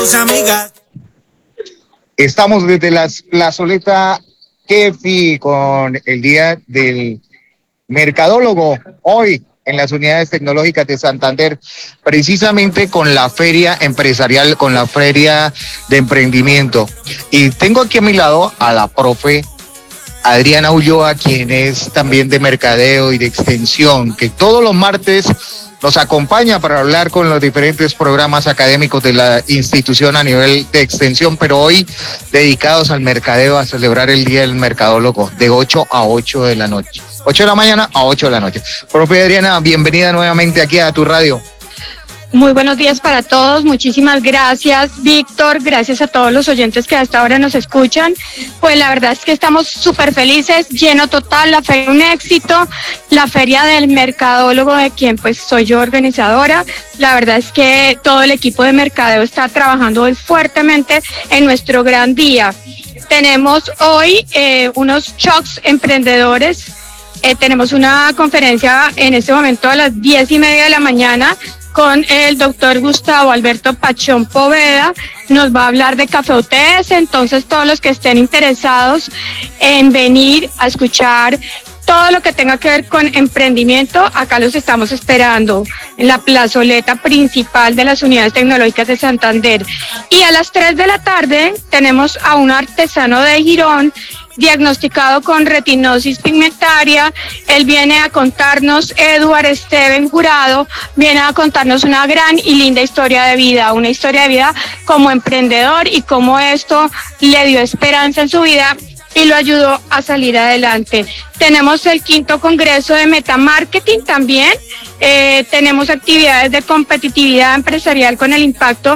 Estamos desde la plazoleta Kefi con el Día del Mercadólogo, hoy en las unidades tecnológicas de Santander, precisamente con la feria empresarial, con la feria de emprendimiento. Y tengo aquí a mi lado a la profe Adriana Ulloa, quien es también de mercadeo y de extensión, que todos los martes nos acompaña para hablar con los diferentes programas académicos de la institución a nivel de extensión, pero hoy dedicados al mercadeo, a celebrar el Día del Mercadólogo, de 8 a 8 de la noche. 8 de la mañana a 8 de la noche. Profe Adriana, bienvenida nuevamente aquí a tu radio. Muy buenos días para todos, muchísimas gracias Víctor, gracias a todos los oyentes que hasta ahora nos escuchan. Pues la verdad es que estamos súper felices, lleno total, la feria un éxito, la feria del mercadólogo de quien pues soy yo organizadora. La verdad es que todo el equipo de mercadeo está trabajando hoy fuertemente en nuestro gran día. Tenemos hoy unos shocks emprendedores, tenemos una conferencia en este momento a las 10:30 de la mañana, con el doctor Gustavo Alberto Pachón Poveda. Nos va a hablar de Café UTS, entonces todos los que estén interesados en venir a escuchar todo lo que tenga que ver con emprendimiento, acá los estamos esperando en la plazoleta principal de las unidades tecnológicas de Santander. Y a las 3 de la tarde tenemos a un artesano de Girón, diagnosticado con retinosis pigmentaria. Él viene a contarnos, Eduard Steven Jurado, viene a contarnos una gran y linda historia de vida, una historia de vida como emprendedor y cómo esto le dio esperanza en su vida y lo ayudó a salir adelante. Tenemos el 5º Congreso de Metamarketing también, tenemos actividades de competitividad empresarial con el impacto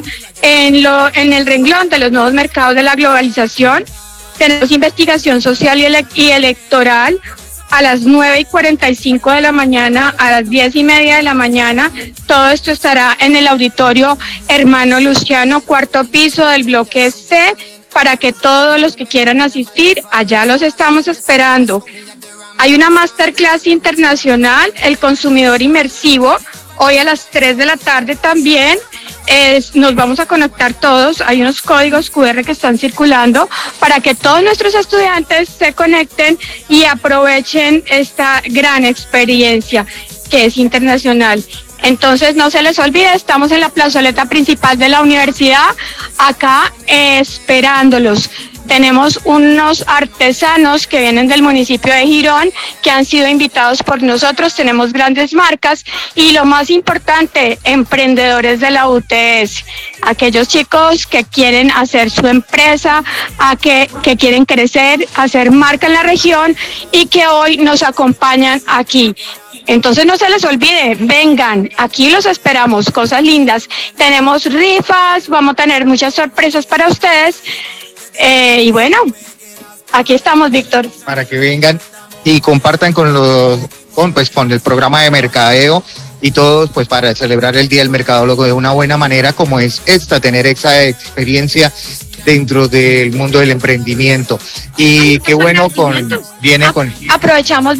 en el renglón de los nuevos mercados de la globalización. Tenemos investigación social y electoral a las 9:45 de la mañana, a las 10:30 de la mañana. Todo esto estará en el auditorio Hermano Luciano, 4º piso del bloque C, para que todos los que quieran asistir, allá los estamos esperando. Hay una masterclass internacional, el consumidor inmersivo, hoy a las 3 de la tarde también. Nos vamos a conectar todos, hay unos códigos QR que están circulando para que todos nuestros estudiantes se conecten y aprovechen esta gran experiencia que es internacional. Entonces no se les olvide, estamos en la plazoleta principal de la universidad, acá esperándolos. Tenemos unos artesanos que vienen del municipio de Girón, que han sido invitados por nosotros, tenemos grandes marcas y lo más importante, emprendedores de la UTS, aquellos chicos que quieren hacer su empresa, que quieren crecer, hacer marca en la región y que hoy nos acompañan aquí. Entonces no se les olvide, vengan, aquí los esperamos, cosas lindas. Tenemos rifas, vamos a tener muchas sorpresas para ustedes. Y bueno, aquí estamos, Víctor. Para que vengan y compartan con el programa de mercadeo y todos, pues para celebrar el Día del Mercadólogo de una buena manera como es esta, tener esa experiencia dentro del mundo del emprendimiento. Y qué bueno aprovechamos